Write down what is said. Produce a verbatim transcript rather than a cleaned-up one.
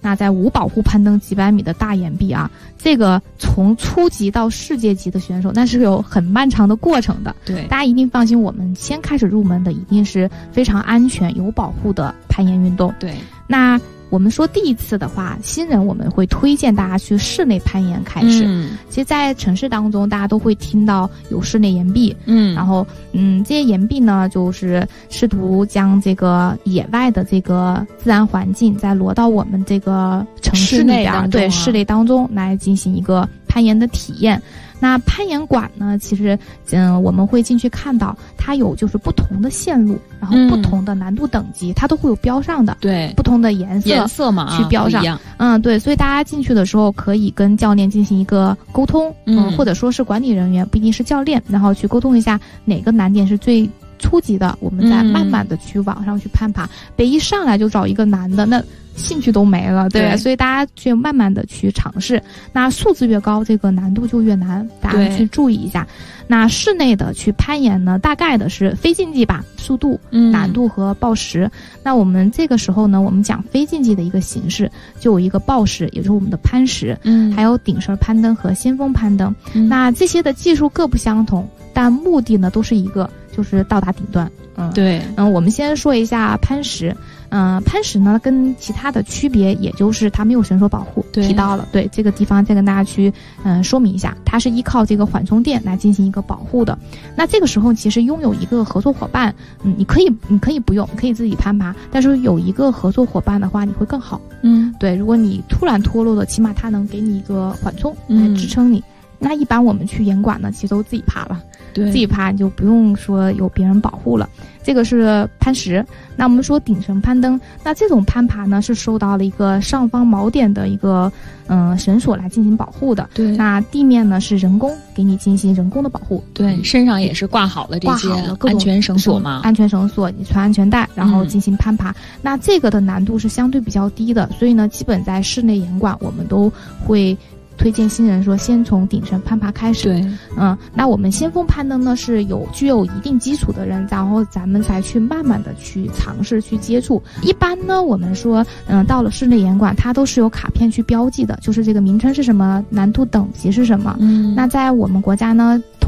那在无保护攀登几百米的大岩壁啊，这个从初级到世界级的选手，那是有很漫长的过程的。 对， 大家一定放心，我们先开始入门的一定是非常安全、有保护的攀岩运动。 对， 那我们说第一次的话，新人我们会推荐大家去室内攀岩开始。 嗯， 其实，在城市当中，大家都会听到有室内岩壁。 嗯， 然后，嗯，这些岩壁呢，就是试图将这个野外的这个自然环境，再挪到我们这个城市里边， 啊、 对室内当中来进行一个攀岩的体验。那攀岩馆呢，其实嗯我们会进去看到它有就是不同的线路，然后不同的难度等级、嗯、它都会有标上的， 对， 不同的颜色颜色嘛去标上、 啊、 嗯对，所以大家进去的时候可以跟教练进行一个沟通，嗯、呃、或者说是管理人员，不一定是教练，然后去沟通一下哪个难点是最初级的，我们再慢慢的去往上去攀爬、嗯、别一上来就找一个难的，那兴趣都没了， 对, 对，所以大家去慢慢的去尝试，那数字越高，这个难度就越难，大家去注意一下。那室内的去攀岩呢，大概的是非竞技吧，速度、嗯、难度和报时。那我们这个时候呢，我们讲非竞技的一个形式，就有一个报时，也就是我们的攀石，嗯，还有顶绳攀登和先锋攀登、嗯。那这些的技术各不相同，但目的呢都是一个，就是到达顶端。嗯， 对， 嗯，我们先说一下攀石。嗯、呃，攀石呢跟其他的区别，也就是它没有绳索保护，提到了，对这个地方再跟大家去嗯、呃、说明一下，它是依靠这个缓冲垫来进行一个保护的。那这个时候其实拥有一个合作伙伴，嗯，你可以你可以不用，可以自己攀爬，但是有一个合作伙伴的话，你会更好。嗯，对，如果你突然脱落了，起码它能给你一个缓冲来支撑你。嗯、那一般我们去岩馆呢，其实都自己爬了。对，自己爬你就不用说有别人保护了。这个是攀石。那我们说顶绳攀登，那这种攀爬呢是受到了一个上方锚点的一个嗯、呃、绳索来进行保护的。对，那地面呢是人工给你进行人工的保护。 对，身上也是挂好了这些安全绳索嘛， 安全绳索，你穿安全带，然后进行攀爬。嗯、那这个的难度是相对比较低的，所以呢，基本在室内岩馆我们都会推荐新人说先从顶绳攀爬开始。对，嗯，那我们先锋攀登呢是有具有一定基础的人，然后咱们才去慢慢的去尝试去接触。一般呢我们说嗯，到了室内岩馆它都是有卡片去标记的，就是这个名称是什么，难度等级是什么。嗯，那在我们国家呢